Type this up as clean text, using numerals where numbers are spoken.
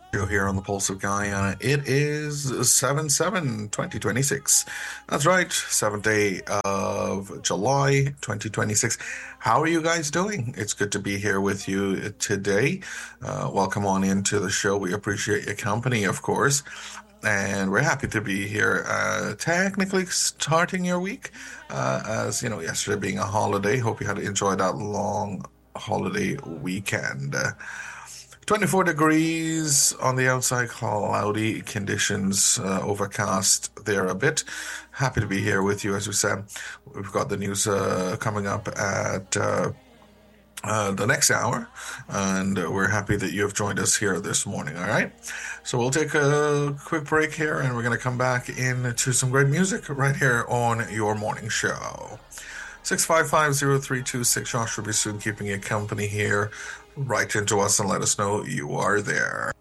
Joe here on the Pulse of Guyana. It is 7/7/2026. That's right, 7th day of July 2026. How are you guys doing? It's good to be here with you today. Welcome on into the show. We appreciate your company, of course. And we're happy to be here, technically starting your week, as you know, yesterday being a holiday. Hope you had to enjoy that long holiday weekend. 24 degrees on the outside, cloudy conditions, overcast there a bit. Happy to be here with you, as we said. We've got the news coming up at the next hour, and we're happy that you have joined us here this morning, all right? So we'll take a quick break here, and we're going to come back into some great music right here on your morning show. 655-0326. Josh will be soon keeping you company here. Write into us and let us know you are there.